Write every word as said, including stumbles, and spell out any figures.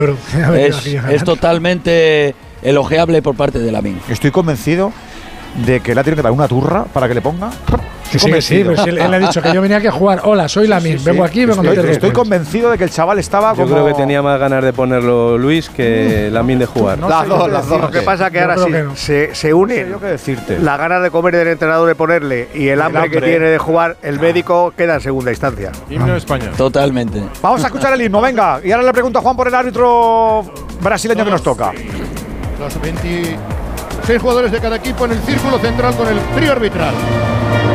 Es, es totalmente elogiable por parte de Lamine. Estoy convencido de que le ha tenido que dar una turra para que le ponga. Sí, sí, que sí, pero si él, él ha dicho que yo venía aquí a jugar. Hola, soy Lamine, sí, sí, vengo aquí, vengo estoy, a meter Estoy convencido de que el chaval estaba yo como… creo que tenía más ganas de ponerlo Luis que mm, Lamine de jugar. No las dos, las dos. Lo que pasa es que yo ahora sí no. se, se une no sé la ganas de comer del entrenador de ponerle y el hambre, el hambre que tiene de jugar, el médico queda en segunda instancia. Himno de España. Totalmente. Vamos a escuchar el himno, venga. Y ahora le pregunto a Juan por el árbitro brasileño los, que nos toca. Los veintiséis jugadores de cada equipo en el círculo central con el trío arbitral.